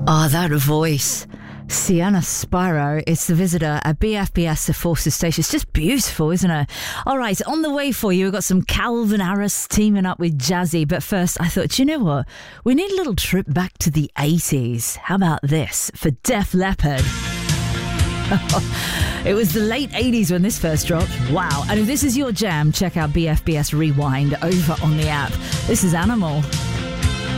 Oh, that voice. Sienna Spyro, it's the visitor at BFBS, the Forces Station. It's just beautiful, isn't it? All right, on the way for you, we've got some Calvin Harris teaming up with Jazzy. But first, I thought, you know what? We need a little trip back to the 80s. How about this for Def Leppard? It was the late 80s when this first dropped. Wow. And if this is your jam, check out BFBS Rewind over on the app. This is Animal.